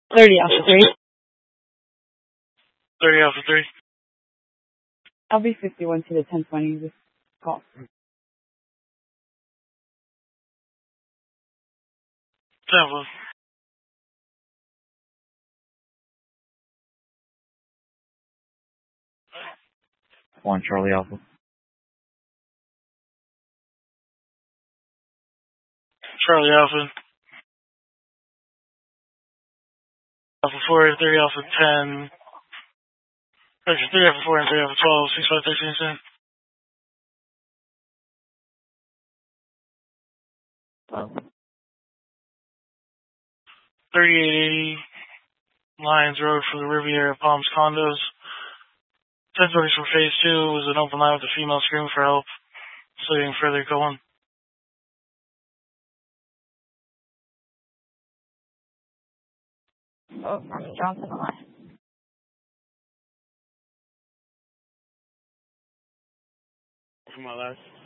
30 Alpha 3. 30 Alpha 3. I'll be 51 to the 1020. Just call. Tampa. 1 Charlie Alpha. Charlie Alpha. Alpha 4, 30 Alpha 10. Actually, 3 Alpha 4 and 3 Alpha 12. 6513. 3880 Lions Road for the Riviera Palms condos. 1020 for phase 2 was an open line with a female screaming for help. Slating further going. Oh, Army Johnson on. My last.